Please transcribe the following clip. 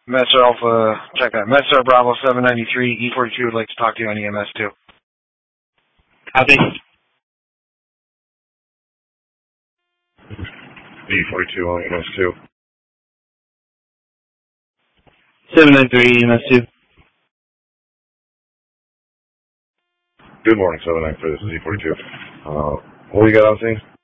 Master Alpha, check that. Master Bravo 793, E42 would like to talk to you on EMS 2. Copy. E42 on EMS 2. 793 EMS 2. Good morning, 793. This is E42. What do you got on scene?